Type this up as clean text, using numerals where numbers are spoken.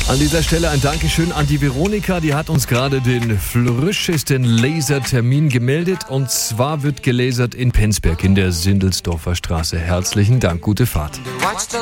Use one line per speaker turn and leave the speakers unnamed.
An dieser Stelle ein Dankeschön an die Veronika, die hat uns gerade den frischesten Lasertermin gemeldet und zwar wird gelasert in Penzberg in der Sindelsdorfer Straße. Herzlichen Dank, gute Fahrt.